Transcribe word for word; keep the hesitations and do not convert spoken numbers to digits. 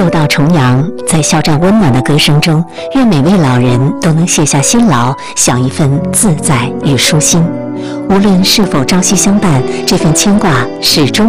又到重阳，在肖战温暖的歌声中，愿每位老人都能卸下辛劳，享一份自在与舒心。无论是否朝夕相伴，这份牵挂始终